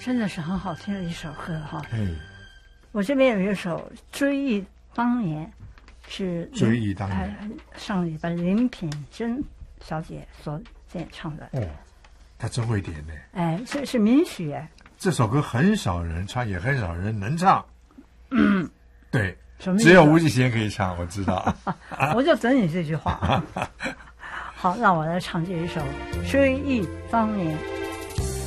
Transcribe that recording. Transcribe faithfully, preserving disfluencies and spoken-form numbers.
真的是很好听的一首歌哈。 嘿， 我这边有一首《追忆当年》，是追忆当年、 呃、上礼拜林品珍小姐所演唱的。 哦，她真会点呢。 哎，这是民曲哎。 这首歌很少人唱，也很少人能唱。嗯，对，只有吴启贤可以唱，我知道。 我就等你这句话。好，让我来唱这一首《追忆当年》。